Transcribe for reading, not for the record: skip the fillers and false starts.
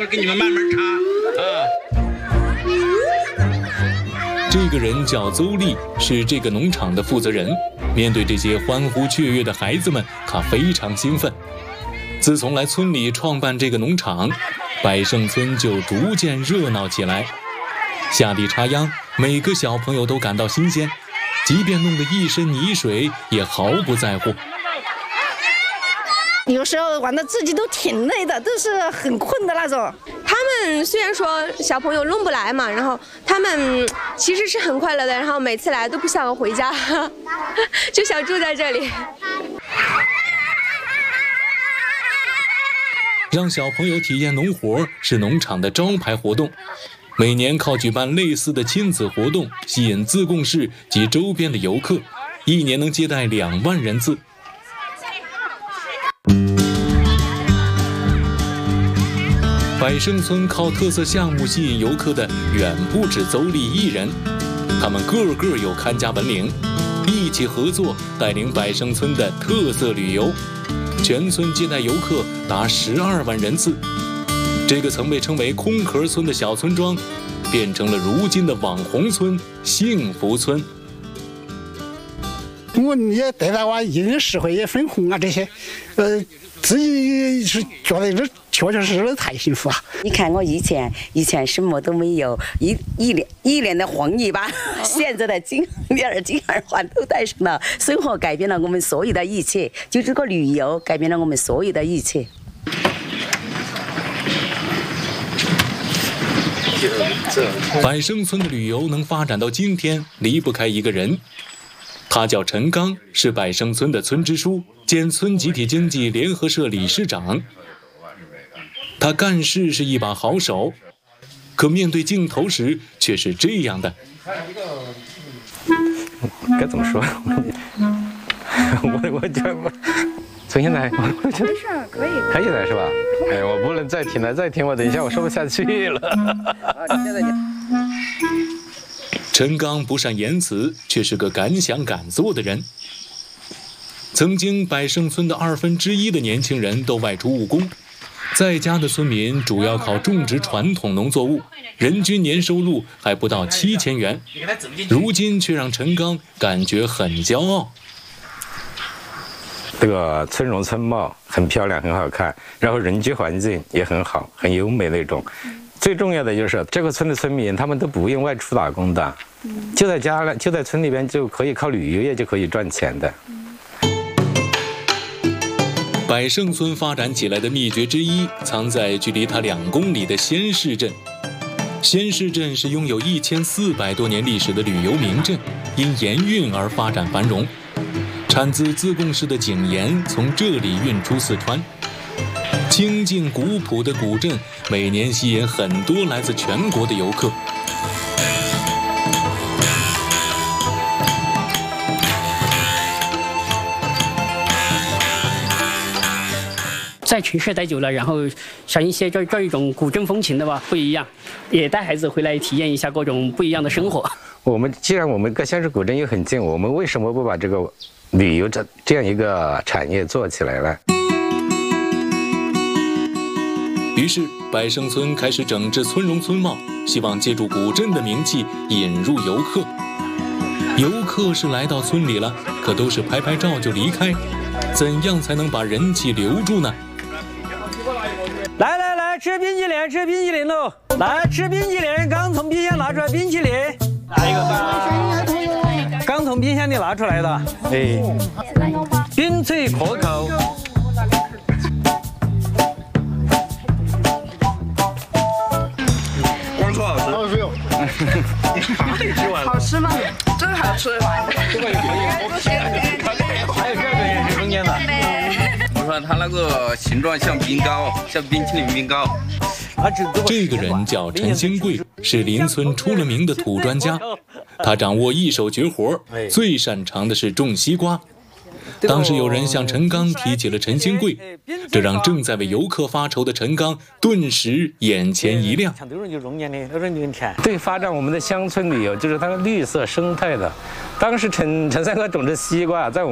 边给你们慢慢查啊。 这个人叫邹丽，是这个农场的负责人。面对这些欢呼雀跃的孩子们，他非常兴奋。自从来村里创办这个农场，百盛村就逐渐热闹起来。下地插秧，每个小朋友都感到新鲜，即便弄得一身泥水，也毫不在乎。 有时候玩的自己都挺累的，都是很困的那种。 他们虽然说小朋友弄不来嘛，然后他们其实是很快乐的，然后每次来都不想回家，就想住在这里。 让小朋友体验农活是农场的招牌活动，每年靠举办类似的亲子活动吸引自贡市及周边的游客，一年能接待2万人次。百盛村靠特色项目吸引游客的远不止邹丽一人，他们个个有看家本领，一起合作带领百盛村的特色旅游，全村接待游客达12万人次。这个曾被称为空壳村的小村庄，变成了如今的网红村幸福村。 我也带到我一人10块也分红啊这些，自己是觉得这确确实实太幸福了。 你看我以前什么都没有，一脸的黄泥巴，现在的金耳环都戴上了。生活改变了我们所有的一切，就这个旅游改变了我们所有的一切。 百盛村的旅游能发展到今天，离不开一个人。他叫陈刚，是百盛村的村支书兼村集体经济联合社理事长。他干事是一把好手，可面对镜头时却是这样的。 该怎么说？我觉得从现在，我觉得可以的是吧？哎，我不能再听了，再听我等一下我说不下去了。 陈刚不善言辞，却是个敢想敢做的人。曾经百盛村的1/2的年轻人都外出务工，在家的村民主要靠种植传统农作物，人均年收入还不到7000元。如今却让陈刚感觉很骄傲。 这个村容村貌很漂亮，很好看，然后人居环境也很好，很优美那种。最重要的就是这个村的村民，他们都不用外出打工的，就在家了，就在村里边就可以靠旅游业就可以赚钱的。 百盛村发展起来的秘诀之一，藏在距离它2公里的仙市镇。仙市镇是拥有1400多年历史的旅游名镇，因盐运而发展繁荣。产自自贡市的井盐从这里运出四川。清静古朴的古镇，每年吸引很多来自全国的游客。 在城市待久了，然后像一些这一种古镇风情的吧，不一样，也带孩子回来体验一下各种不一样的生活。 既然我们跟仙市古镇又很近，我们为什么不把这个旅游这样一个产业做起来呢？ 于是百盛村开始整治村容村貌，希望借助古镇的名气引入游客。游客是来到村里了，可都是拍拍照就离开，怎样才能把人气留住呢？ 来，吃冰淇淋喽！来吃冰淇淋，刚从冰箱拿出来冰淇淋，来一个吧。刚从冰箱里拿出来的，哎，冰脆可口。 光说好吃， 好吃吗？真好吃。 这个也可以，还有这个也是中间的。 我说它那个形状像冰糕，像冰淇淋冰糕。 这个人叫陈兴贵，是邻村出了名的土专家。他掌握一手绝活，最擅长的是种西瓜。当时有人向陈刚提起了陈兴贵，这让正在为游客发愁的陈刚顿时眼前一亮。 对发展我们的乡村旅游，就是它的绿色生态的。当时陈三哥种植西瓜，在